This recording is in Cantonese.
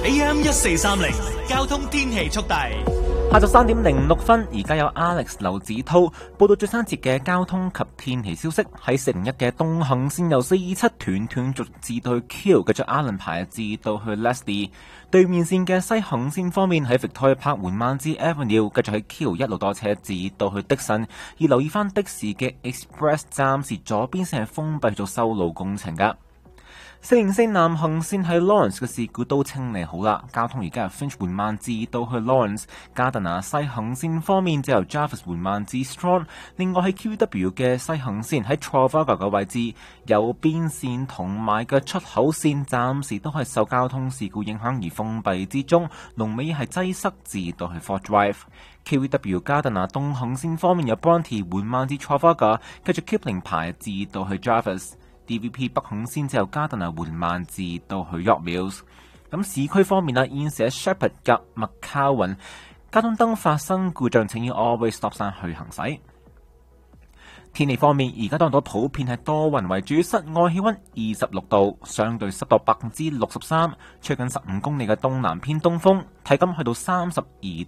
AM1430交通天氣速遞。 下晝3點06分，而家有 Alex 劉子濤報道最新節嘅交通及天氣消息。喺401嘅東行線由427斷續至到去 Q， 繼續 Allen 排至到去 Leslie。對面線嘅西行線方面喺 Victoria Park 緩慢至 Avenue， 繼續喺 Q 一路多車至到去的神。而留意翻的士嘅 Express， 暫時左邊線係封閉做修路工程噶。404南行線喺 Lawrence 嘅事故都清理好啦，交通而家由 Finch 緩慢至到去 Lawrence。加德納西行線方面就由 Jarvis 緩慢至 Strong。另外喺 QW 嘅西行線喺 Trafalgar 嘅位置，右邊線同埋嘅出口線暫時都係受交通事故影響而封閉之中，龍尾係擠塞至到去 Fort Drive。QW 加德納東行線方面有 Bronte 緩慢至 Trafalgar， 繼續 Kipling 排至到去 Jarvis。DVP 北行線之後加德納緩慢至到去 York Mills。咁市區方面啦，現時喺 Shepherd 及 McCowan 交通燈發生故障，請以 Always Stop sign 去行駛。天氣方面，而家多倫多普遍係多雲為主，室外氣溫26度，相對濕度63%，吹緊15公里嘅東南偏東風，體感去到32